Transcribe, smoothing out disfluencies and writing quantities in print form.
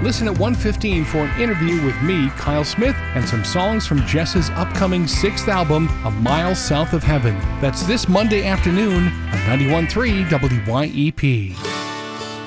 Listen at 1:15 for an interview with me, Kyle Smith, and some songs from Jess's upcoming 6th album, A Mile South of Heaven. That's this Monday afternoon on 91.3 WYEP.